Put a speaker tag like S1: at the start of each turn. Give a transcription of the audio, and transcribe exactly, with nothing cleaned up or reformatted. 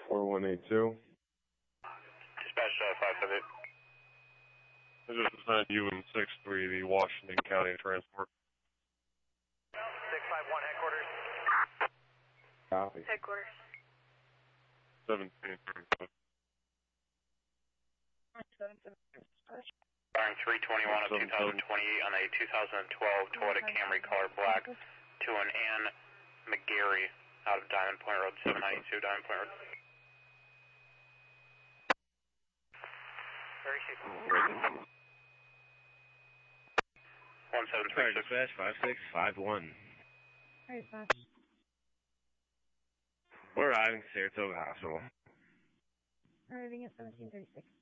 S1: four one eight two.
S2: Dispatch uh, five seven eight.
S1: I just assigned you in six three, the Washington County Transport.
S2: six five one headquarters.
S1: Copy.
S3: Headquarters.
S1: seventeen thirty-five.
S2: Firing three twenty-one of two thousand twenty-eight on a two thousand twelve Toyota Camry color black to an Ann McGarry out of Diamond Point Road, seven ninety-two Diamond Point Road. Very safe. one seven three six.
S4: Dispatch five six five one.
S3: Alright, Dispatch.
S4: We're arriving at Saratoga Hospital.
S3: Arriving at seventeen thirty-six.